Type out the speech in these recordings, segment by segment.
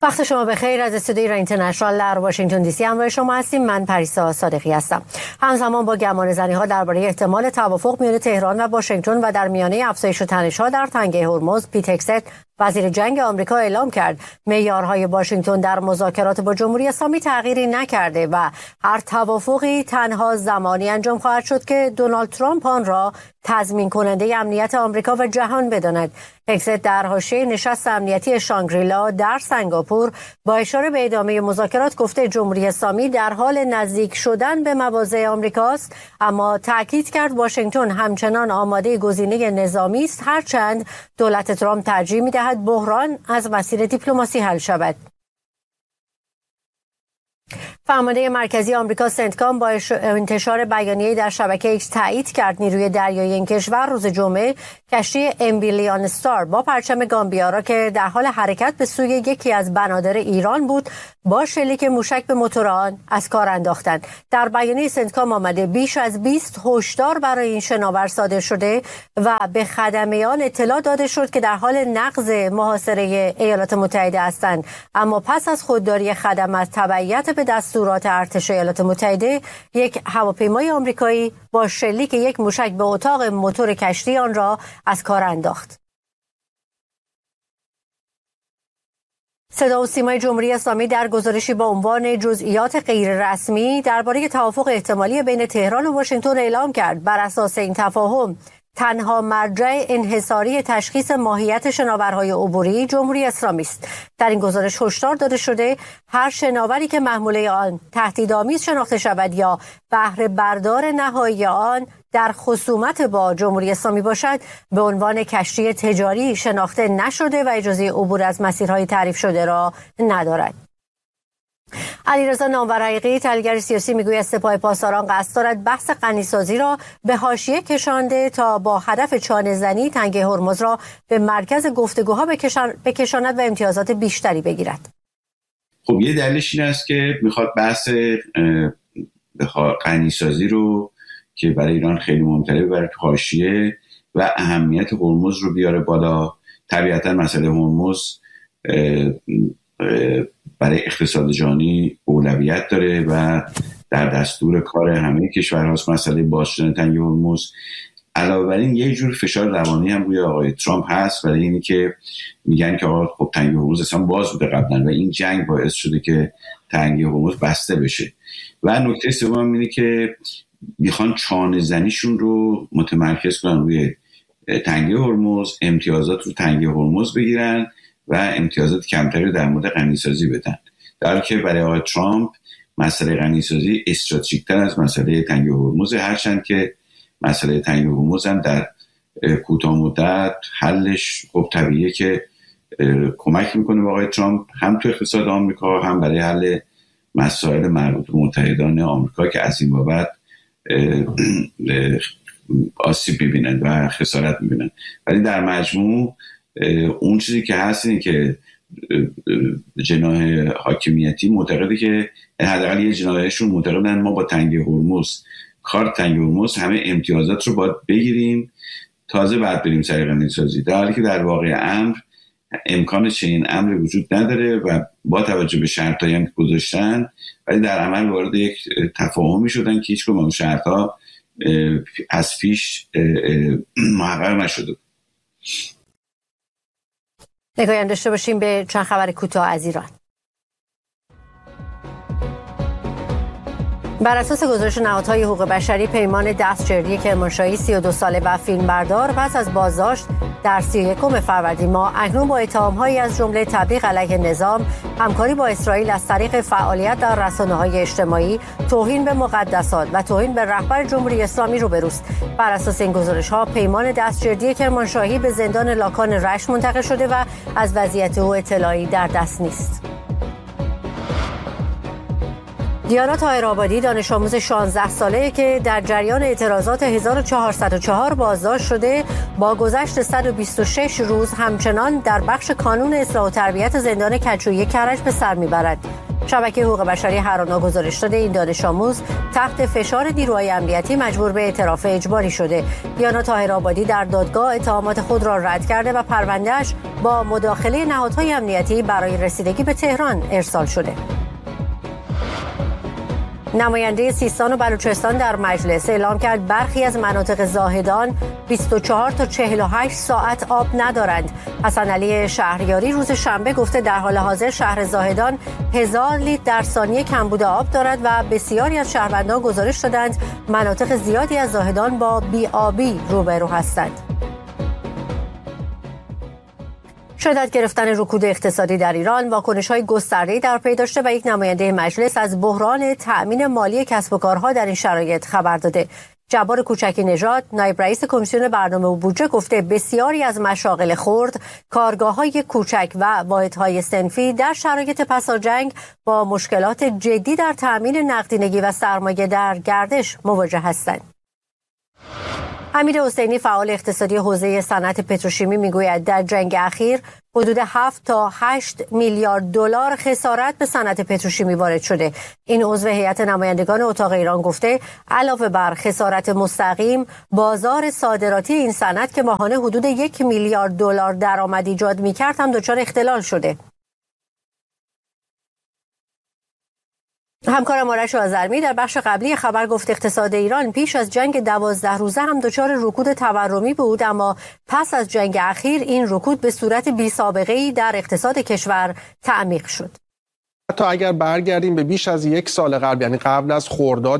وقت شما بخیر. از استودیوی ایران اینترنشنال در واشنگتن دی سی همراه شما هستیم. من پریسا صادقی هستم. همزمان با گمانه‌زنی‌ها درباره احتمال توافق میان تهران و واشنگتن و در میانه افزایش تنش‌ها در تنگه هرمز، پیت هگست وزیر جنگ آمریکا اعلام کرد معیارهای واشنگتن در مذاکرات با جمهوری اسلامی تغییری نکرده و هر توافقی تنها زمانی انجام خواهد شد که دونالد ترامپ آن را تضمین کننده امنیت آمریکا و جهان بداند. هگست در حاشیه نشست امنیتی شانگریلا در سنگاپور با اشاره به ادامه مذاکرات گفته جمهوری اسلامی در حال نزدیک شدن به مواضع آمریکاست، اما تاکید کرد واشنگتن همچنان آماده گزینه نظامی است، هرچند دولت ترامپ ترجیح می‌دهد بحران از مسیر دیپلماسی حل شود. فرمانده مرکزی آمریکا سنتکام با انتشار بیانیه‌ای در شبکه ایکس تایید کرد نیروی دریایی این کشور روز جمعه کشتی امبیلیان استار با پرچم گامبیا را که در حال حرکت به سوی یکی از بنادر ایران بود با شلیک موشک به موتور آن از کار انداختند. در بیانیه سنتکام آمده بیش از 20 هشدار برای این شناور صادر شده و به خدمه‌یان اطلاع داده شد که در حال نقض محاصره ایالات متحده هستند، اما پس از خودداری خدمه از تبعیت به دستورات ارتش ایالات متحده، یک هواپیمای آمریکایی با شلیک یک موشک به اتاق موتور کشتی آن را از کار انداخت. صدا و سیمای جمهوری اسلامی در گزارشی با عنوان جزئیات غیررسمی درباره توافق احتمالی بین تهران و واشنگتن اعلام کرد بر اساس این تفاهم تنها مرجع انحصاری تشخیص ماهیت شناورهای عبوری جمهوری اسلامی است. در این گزارش هشدار داده شده هر شناوری که محموله آن تهدیدآمیز شناخته شود یا بهره بردار نهایی آن در خصومت با جمهوری اسلامی باشد به عنوان کشتی تجاری شناخته نشده و اجازه عبور از مسیرهای تعریف شده را ندارد. علیرضا نامور، تحلیلگر سیاسی، میگوید سپاه پاسداران قصد دارد بحث غنیسازی را به حاشیه کشانده تا با هدف چانه‌زنی تنگه هرمز را به مرکز گفتگوها بکشاند و امتیازات بیشتری بگیرد. خب یه دلیلش این است که میخواد بحث غنیسازی رو که برای ایران خیلی مهمه بر حاشیه و اهمیت هرمز رو بیاره بالا. طبیعتا مسئله هرمز برای اقتصاد جهانی اولویت داره و در دستور کار همه کشورهاست مسئله باز شدن تنگه هرمز. علاوه بر این یه جور فشار روانی هم روی آقای ترامپ هست برای اینی که میگن که آقا خب تنگه هرمز اصلا باز بوده قبلا و این جنگ باعث شده که تنگه هرمز بسته بشه. و نکته سوم اینه که میخوان چانه زنیشون رو متمرکز کنن روی تنگه هرمز، امتیازات رو تنگه هرمز بگیرن و امتیازات کمتری در مورد غنیسازی بدن، در حالی که برای آقای ترامپ مسئله غنیسازی استراتژیک‌تر از مسئله تنگه هرمز، هرچند که مسئله تنگه هرمز هم در کوتاه مدت حلش خب طبیعیه که کمک میکنه به آقای ترامپ هم تو اقتصاد آمریکا هم برای حل مسائل مربوط به متحدان آمریکا که از این بابت آسیب می‌بینن و خسارت می‌بینن. ولی در مجموع اون چیزی که هست اینه که جناح حاکمیتی معتقده که حداقل یه جناحشون معتقدن ما با تنگه هرمز کارت تنگه هرمز همه امتیازات رو باید بگیریم تازه بعد بریم سر غنیسازی، در حالی که در واقع امر امکان چنین امری وجود نداره و با توجه به شرطایی هم که گذاشتن ولی در عمل وارد یک تفاهمی شدن که هیچ کدوم اون شرط‌ها از پیش محقق نشده. نگاهی هم داشته باشیم به چند خبر کوتاه از ایران. بر اساس گزارش نهادهای حقوق بشری، پیمان دستجردی کرمانشاهی 32 ساله و فیلمبردار پس از بازداشت در 31 فروردین ماه اکنون با اتهام‌هایی از جمله تبلیغ علیه نظام، همکاری با اسرائیل از طریق فعالیت در رسانه‌های اجتماعی، توهین به مقدسات و توهین به رهبر جمهوری اسلامی روبروست. بر اساس این گزارش‌ها پیمان دستجردی کرمانشاهی به زندان لاکان رشت منتقل شده و از وضعیت او اطلاعی در دست نیست. دیانا طاهرآبادی دانش آموز 16 ساله که در جریان اعتراضات 1404 بازداشت شده با گذشت 126 روز همچنان در بخش کانون اصلاح و تربیت زندان کجرویی کرج به سر میبرد. شبکه حقوق بشری هرانا گزارش داده این دانش آموز تحت فشار نیروهای امنیتی مجبور به اعتراف اجباری شده. دیانا طاهرآبادی در دادگاه اتهامات خود را رد کرده و پروندهش با مداخله نهادهای امنیتی برای رسیدگی به تهران ارسال شده. نماینده سیستان و بلوچستان در مجلس اعلام کرد برخی از مناطق زاهدان 24 تا 48 ساعت آب ندارند. حسن علی شهریاری روز شنبه گفته در حال حاضر شهر زاهدان 1000 لیتر در ثانیه کمبود آب دارد و بسیاری از شهروندان گزارش دادند مناطق زیادی از زاهدان با بی‌آبی روبرو هستند. شدت گرفتن رکود اقتصادی در ایران واکنش‌های گسترده‌ای در پی داشته و یک نماینده مجلس از بحران تأمین مالی کسب و کارها در این شرایط خبر داده. جبار کوچکی نژاد نایب رئیس کمیسیون برنامه و بودجه گفته بسیاری از مشاغل خرد، کارگاه‌های کوچک و واحدهای صنفی در شرایط پس از جنگ با مشکلات جدی در تأمین نقدینگی و سرمایه در گردش مواجه هستند. امیر حسینی فعال اقتصادی حوزه صنعت پتروشیمی میگوید در جنگ اخیر حدود 7 تا 8 میلیارد دلار خسارت به صنعت پتروشیمی وارد شده. این عضو هیئت نمایندگان اتاق ایران گفته علاوه بر خسارت مستقیم، بازار صادراتی این صنعت که ماهانه حدود 1 میلیارد دلار درآمد ایجاد می‌کرد هم دچار اختلال شده. همکارم آرش آذرمی در بخش قبلی خبر گفت اقتصاد ایران پیش از جنگ 12 روزه هم دچار رکود تورمی بود، اما پس از جنگ اخیر این رکود به صورت بی‌سابقه‌ای در اقتصاد کشور تعمیق شد. حتی اگر برگردیم به بیش از یک سال قبل، یعنی قبل از خرداد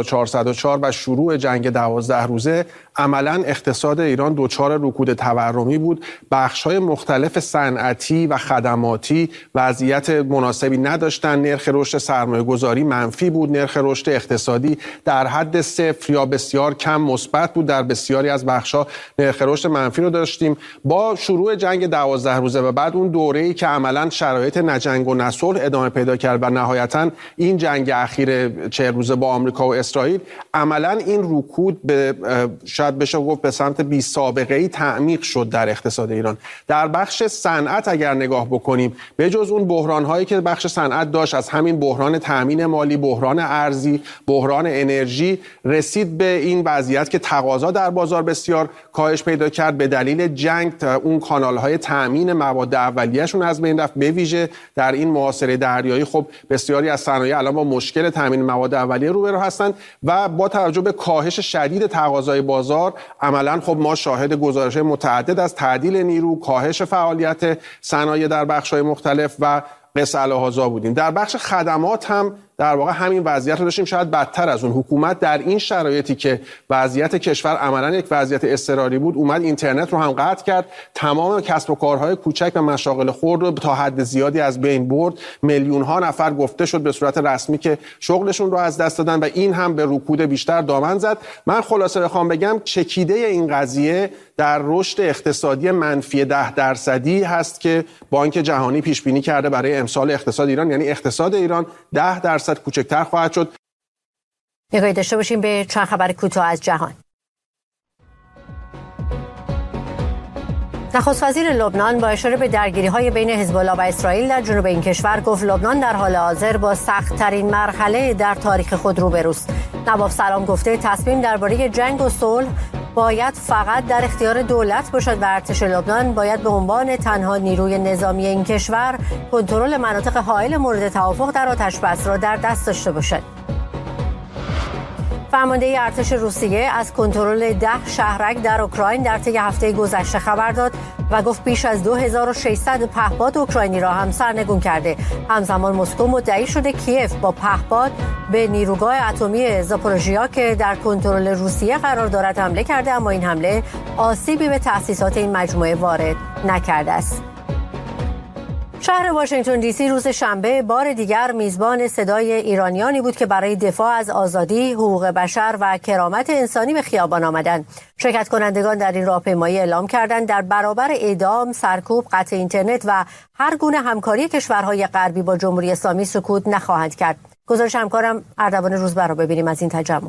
1404 و شروع جنگ 12 روزه، عملاً اقتصاد ایران دچار رکود تورمی بود. بخش‌های مختلف صنعتی و خدماتی وضعیت مناسبی نداشتند. نرخ رشد سرمایه‌گذاری منفی بود. نرخ رشد اقتصادی در حد صفر یا بسیار کم مثبت بود. در بسیاری از بخش‌ها نرخ رشد منفی رو داشتیم. با شروع جنگ 12 روزه و بعد اون دوره‌ای که عملاً شرایط نجنگ و نصلح ادامه پیدا کرد و نهایتاً این جنگ اخیر 40 روزه با آمریکا و اسرائیل، عملاً این رکود به شاید بشه گفت به سمت بی سابقه ای تعمیق شد در اقتصاد ایران. در بخش صنعت اگر نگاه بکنیم، به جز اون بحران هایی که بخش صنعت داشت، از همین بحران تامین مالی، بحران ارزی، بحران انرژی، رسید به این وضعیت که تقاضا در بازار بسیار کاهش پیدا کرد. به دلیل جنگ اون کانال های تامین مواد اولیه‌شون از بین رفت. به ویژه در این محاصره دریایی خب بسیاری از صنایع الان با مشکل تامین مواد اولیه روبرو هستند و با توجه به کاهش شدید تقاضای بازار عملاً خب ما شاهد گزارش متعدد از تعدیل نیرو، کاهش فعالیت صنایع در بخش‌های مختلف و قص الهازا بودیم. در بخش خدمات هم در واقع همین وضعیت رو داشتیم، شاید بدتر از اون. حکومت در این شرایطی که وضعیت کشور عملاً یک وضعیت اضطراری بود، اومد اینترنت رو هم قطع کرد، تمام کسب و کارهای کوچک و مشاغل خرد رو تا حد زیادی از بین برد. میلیون‌ها نفر گفته شد به صورت رسمی که شغلشون رو از دست دادن و این هم به رکود بیشتر دامن زد. من خلاصه بخوام بگم چکیده این قضیه در رشد اقتصادی منفی 10% هست که بانک جهانی پیش بینی کرده برای امسال اقتصاد ایران، یعنی اقتصاد ایران 10% کوچکتر خواهد شد. نگاهی داشته باشیم به چند خبر کوتاه از جهان. نخست وزیر لبنان با اشاره به درگیری‌های بین حزب الله و اسرائیل در جنوب این کشور گفت لبنان در حال حاضر با سخت‌ترین مرحله در تاریخ خود روبروست. نواب سلام گفته تصمیم درباره جنگ و صلح باید فقط در اختیار دولت باشد و ارتش لبنان باید به عنوان تنها نیروی نظامی این کشور کنترل مناطق حائل مورد توافق در آتش‌بس را در دست داشته باشد. فرمانده ارتش روسیه از کنترل 10 شهرک در اوکراین در طی هفته گذشته خبر داد و گفت بیش از 2600 پهپاد اوکراینی را هم سرنگون کرده. همزمان مسکو مدعی شده کیف با پهپاد به نیروگاه اتمی زاپوروژیا که در کنترل روسیه قرار دارد حمله کرده، اما این حمله آسیبی به تأسیسات این مجموعه وارد نکرده است. شهر واشنگتن دی سی روز شنبه بار دیگر میزبان صدای ایرانیانی بود که برای دفاع از آزادی، حقوق بشر و کرامت انسانی به خیابان آمدند. شرکت کنندگان در این راهپیمایی اعلام کردند در برابر اعدام، سرکوب، قطع اینترنت و هر گونه همکاری کشورهای غربی با جمهوری اسلامی سکوت نخواهند کرد. گزارش همکارم اردوان روزبه را ببینیم از این تجمع.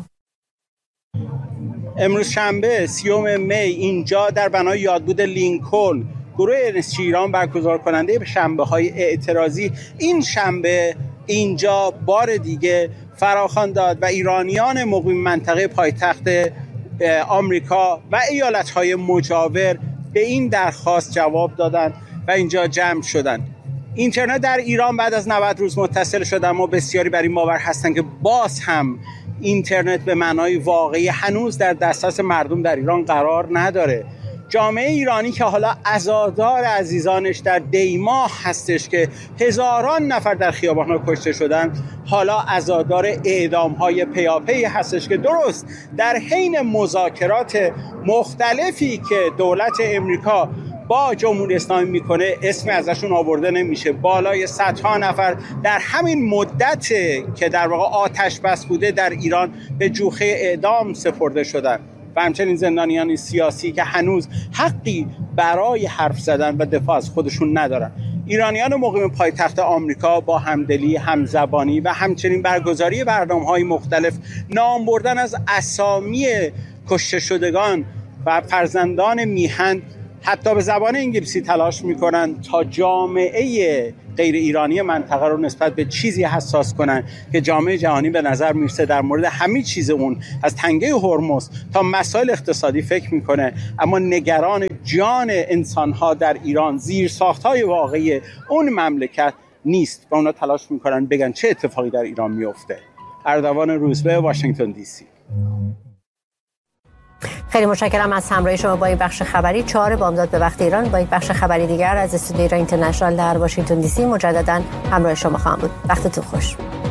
امروز شنبه 30 می اینجا در بنای یادبود لینکلن گروه NSG ایران برگزار کننده شنبه‌های اعتراضی این شنبه اینجا بار دیگه فراخوان داد و ایرانیان مقیم منطقه پایتخت آمریکا و ایالت‌های مجاور به این درخواست جواب دادن و اینجا جمع شدن. اینترنت در ایران بعد از 90 روز متصل شد، اما بسیاری بر این باور هستند که باز هم اینترنت به معنای واقعی هنوز در دسترس مردم در ایران قرار نداره. جامعه ایرانی که حالا عزادار عزیزانش در دیما هستش که هزاران نفر در خیابان‌ها کشته شدن، حالا عزادار اعدام‌های پیاپی هستش که درست در حین مذاکرات مختلفی که دولت امریکا با جمهوری اسلامی میکنه اسم ازشون آورده نمیشه. بالای صدها نفر در همین مدت که در واقع آتش بس بوده در ایران به جوخه اعدام سپرده شدن و همچنین زندانیان سیاسی که هنوز حقی برای حرف زدن و دفاع از خودشون ندارن. ایرانیان مقیم پایتخت آمریکا با همدلی، همزبانی و همچنین برگزاری برنامه‌های مختلف، نام بردن از اسامی کشته شدگان و فرزندان میهن حتی به زبان انگلیسی تلاش میکنن تا جامعه غیر ایرانی منطقه رو نسبت به چیزی حساس کنن که جامعه جهانی به نظر میرسه در مورد همه چیز اون از تنگه هرمز تا مسائل اقتصادی فکر میکنه، اما نگران جان انسانها در ایران، زیرساختهای واقعی اون مملکت نیست و اونا تلاش میکنن بگن چه اتفاقی در ایران میفته. اردوان روزبه، واشنگتن دی سی. خیلی متشکرم از همراهی شما با این بخش خبری 4 بامداد به وقت ایران. با یک بخش خبری دیگر از استودیو ایران اینترنشنال در واشنگتن دی سی مجددا همراه شما خواهم بود. وقتتون خوش.